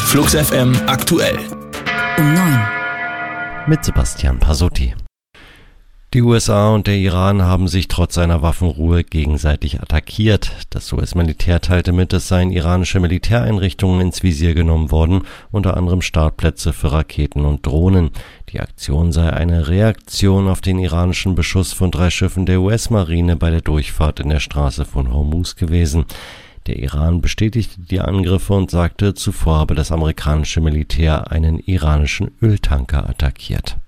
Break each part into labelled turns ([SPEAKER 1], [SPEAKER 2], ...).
[SPEAKER 1] Flux FM aktuell.
[SPEAKER 2] Um 9.
[SPEAKER 3] Mit Sebastian Pasotti. Die USA und der Iran haben sich trotz einer Waffenruhe gegenseitig attackiert. Das US-Militär teilte mit, es seien iranische Militäreinrichtungen ins Visier genommen worden, unter anderem Startplätze für Raketen und Drohnen. Die Aktion sei eine Reaktion auf den iranischen Beschuss von 3 Schiffen der US-Marine bei der Durchfahrt in der Straße von Hormuz gewesen. Der Iran bestätigte die Angriffe und sagte, zuvor habe das amerikanische Militär einen iranischen Öltanker attackiert.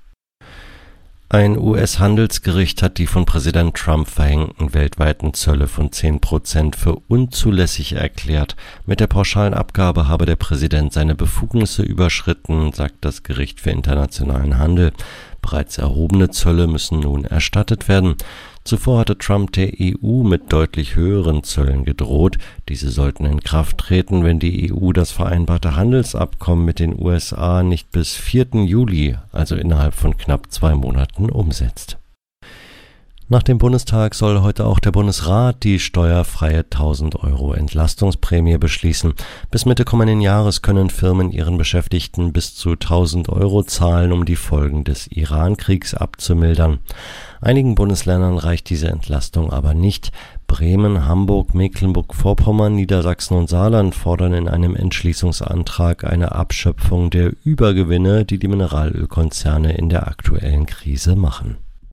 [SPEAKER 3] Ein US-Handelsgericht hat die von Präsident Trump verhängten weltweiten Zölle von 10% für unzulässig erklärt. Mit der pauschalen Abgabe habe der Präsident seine Befugnisse überschritten, sagt das Gericht für internationalen Handel. Bereits erhobene Zölle müssen nun erstattet werden. Zuvor hatte Trump der EU mit deutlich höheren Zöllen gedroht. Diese sollten in Kraft treten, wenn die EU das vereinbarte Handelsabkommen mit den USA nicht bis 4. Juli, also innerhalb von knapp 2 Monaten, umsetzt. Nach dem Bundestag soll heute auch der Bundesrat die steuerfreie 1.000 € Entlastungsprämie beschließen. Bis Mitte kommenden Jahres können Firmen ihren Beschäftigten bis zu 1.000 € zahlen, um die Folgen des Iran-Kriegs abzumildern. Einigen Bundesländern reicht diese Entlastung aber nicht. Bremen, Hamburg, Mecklenburg-Vorpommern, Niedersachsen und Saarland fordern in einem Entschließungsantrag eine Abschöpfung der Übergewinne, die die Mineralölkonzerne in der aktuellen Krise machen.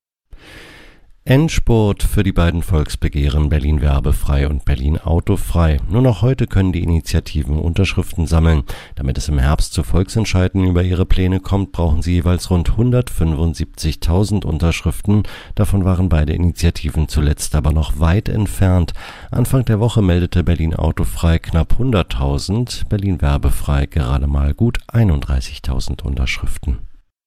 [SPEAKER 3] Endspurt für die beiden Volksbegehren Berlin werbefrei und Berlin autofrei. Nur noch heute können die Initiativen Unterschriften sammeln. Damit es im Herbst zu Volksentscheiden über ihre Pläne kommt, brauchen sie jeweils rund 175.000 Unterschriften. Davon waren beide Initiativen zuletzt aber noch weit entfernt. Anfang der Woche meldete Berlin autofrei knapp 100.000, Berlin werbefrei gerade mal gut 31.000 Unterschriften.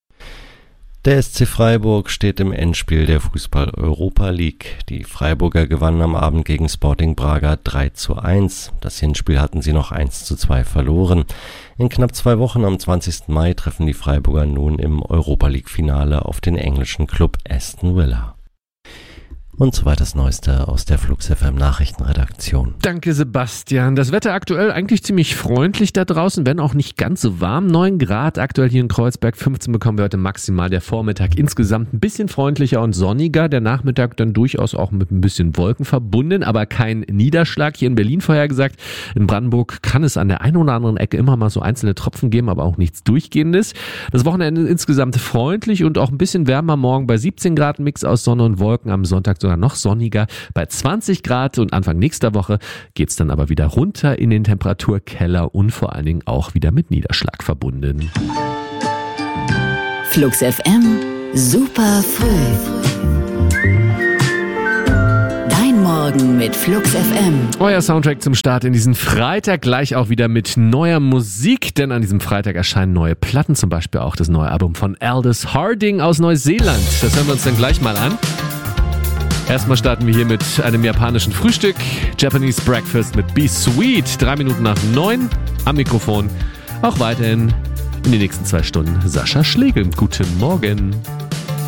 [SPEAKER 3] Der SC Freiburg steht im Endspiel der Fußball-Europa League. Die Freiburger gewannen am Abend gegen Sporting Braga 3:1. Das Hinspiel hatten sie noch 1:2 verloren. In knapp 2 Wochen am 20. Mai treffen die Freiburger nun im Europa League-Finale auf den englischen Club Aston Villa. Und soweit das Neueste aus der Flux FM Nachrichtenredaktion.
[SPEAKER 4] Danke, Sebastian. Das Wetter aktuell eigentlich ziemlich freundlich da draußen, wenn auch nicht ganz so warm. 9 Grad aktuell hier in Kreuzberg, 15 bekommen wir heute maximal. Der Vormittag insgesamt ein bisschen freundlicher und sonniger. Der Nachmittag dann durchaus auch mit ein bisschen Wolken verbunden, aber kein Niederschlag. Hier in Berlin vorhergesagt. In Brandenburg kann es an der einen oder anderen Ecke immer mal so einzelne Tropfen geben, aber auch nichts Durchgehendes. Das Wochenende insgesamt freundlich und auch ein bisschen wärmer. Morgen bei 17 Grad, Mix aus Sonne und Wolken. Am Sonntag sogar noch sonniger bei 20 Grad und Anfang nächster Woche geht's dann aber wieder runter in den Temperaturkeller und vor allen Dingen auch wieder mit Niederschlag verbunden.
[SPEAKER 2] Flux FM, super früh. Dein Morgen mit Flux FM.
[SPEAKER 4] Euer Soundtrack zum Start in diesen Freitag, gleich auch wieder mit neuer Musik, denn an diesem Freitag erscheinen neue Platten, zum Beispiel auch das neue Album von Aldous Harding aus Neuseeland. Das hören wir uns dann gleich mal an. Erstmal starten wir hier mit einem japanischen Frühstück. Japanese Breakfast mit Be Sweet. 3 Minuten nach 9 am Mikrofon. Auch weiterhin in den nächsten 2 Stunden Sascha Schlegel. Guten Morgen.